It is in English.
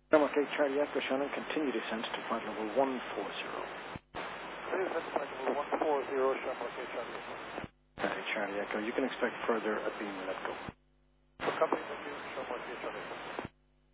Denmark 8 Charlie Echo Shannon, continue descent to flight level 140. Continue descent to flight level 140, Denmark 8 Charlie Echo. Okay, Charlie Echo, you can expect further at beam let go. For company, thank you, Denmark 8 Charlie Echo.